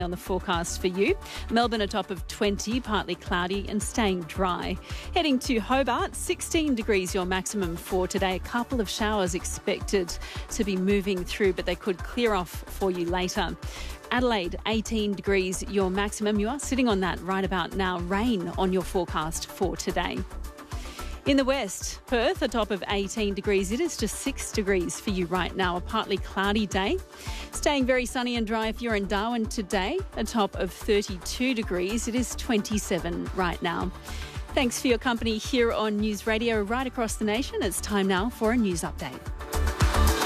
On the forecast for you, Melbourne a top of 20, partly cloudy and staying dry. Heading to Hobart, 16 degrees your maximum for today. A couple of showers expected to be moving through, but they could clear off for you later. Adelaide, 18 degrees your maximum. You are sitting on that right about now. Rain on your forecast for today. In the west, Perth, a top of 18 degrees. It is just 6 degrees for you right now. A partly cloudy day. Staying very sunny and dry if you're in Darwin today. A top of 32 degrees. It is 27 right now. Thanks for your company here on News Radio right across the nation. It's time now for a news update.